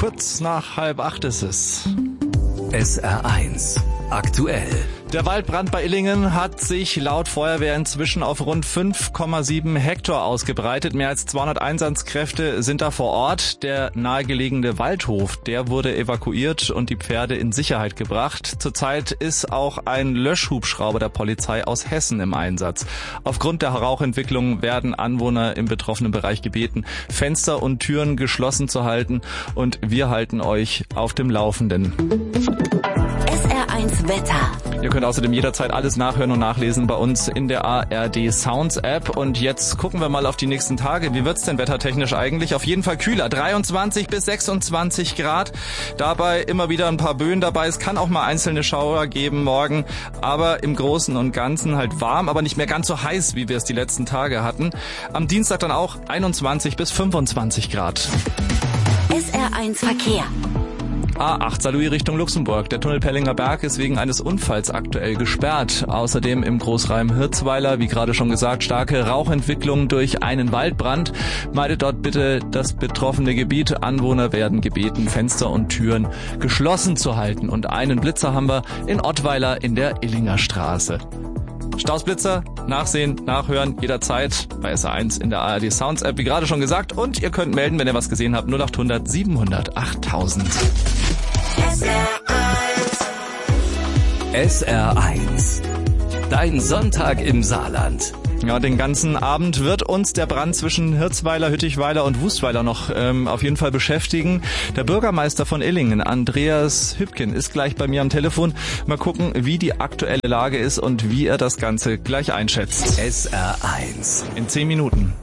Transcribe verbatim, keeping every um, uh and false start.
Kurz nach halb acht ist es. S R eins aktuell. Der Waldbrand bei Illingen hat sich laut Feuerwehr inzwischen auf rund fünf Komma sieben Hektar ausgebreitet. Mehr als zweihundert Einsatzkräfte sind da vor Ort. Der nahegelegene Waldhof, der wurde evakuiert und die Pferde in Sicherheit gebracht. Zurzeit ist auch ein Löschhubschrauber der Polizei aus Hessen im Einsatz. Aufgrund der Rauchentwicklung werden Anwohner im betroffenen Bereich gebeten, Fenster und Türen geschlossen zu halten, und wir halten euch auf dem Laufenden. S R eins Wetter. Ihr könnt außerdem jederzeit alles nachhören und nachlesen bei uns in der A R D Sounds App. Und jetzt gucken wir mal auf die nächsten Tage. Wie wird's denn wettertechnisch eigentlich? Auf jeden Fall kühler. dreiundzwanzig bis sechsundzwanzig Grad. Dabei immer wieder ein paar Böen dabei. Es kann auch mal einzelne Schauer geben morgen. Aber im Großen und Ganzen halt warm, aber nicht mehr ganz so heiß, wie wir es die letzten Tage hatten. Am Dienstag dann auch einundzwanzig bis fünfundzwanzig Grad. S R eins Verkehr. A acht Saarlouis Richtung Luxemburg. Der Tunnel Pellinger Berg ist wegen eines Unfalls aktuell gesperrt. Außerdem im Großreim Hirzweiler, wie gerade schon gesagt, starke Rauchentwicklung durch einen Waldbrand. Meidet dort bitte das betroffene Gebiet. Anwohner werden gebeten, Fenster und Türen geschlossen zu halten. Und einen Blitzer haben wir in Ottweiler in der Illinger Straße. Stausblitzer, nachsehen, nachhören, jederzeit bei S R eins in der A R D Sounds App, wie gerade schon gesagt. Und ihr könnt melden, wenn ihr was gesehen habt, null acht hundert siebenhundert achttausend. S R eins. S R eins. Dein Sonntag im Saarland. Ja, den ganzen Abend wird uns der Brand zwischen Hirzweiler, Hüttichweiler und Wustweiler noch ähm, auf jeden Fall beschäftigen. Der Bürgermeister von Illingen, Andreas Hübken, ist gleich bei mir am Telefon. Mal gucken, wie die aktuelle Lage ist und wie er das Ganze gleich einschätzt. S R eins. In zehn Minuten.